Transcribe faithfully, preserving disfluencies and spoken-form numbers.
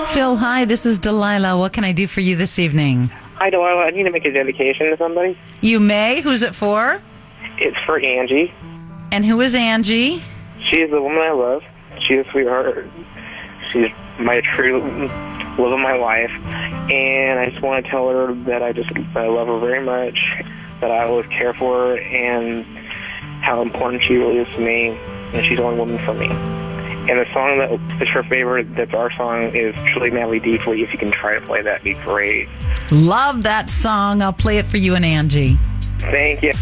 Phil, hi, this is Delilah. What can I do for you this evening? Hi, Delilah. I need to make a dedication to somebody. You may. Who's it for? It's for Angie. And who is Angie? She's the woman I love. She's a sweetheart. She's my true love of my life. And I just want to tell her that I just I love her very much, that I always care for her, and how important she really is to me, and she's the only woman for me. And the song that is her favorite, that's our song, is Truly Madly Deeply. If you can try to play that, it'd be great. Love that song. I'll play it for you and Angie. Thank you.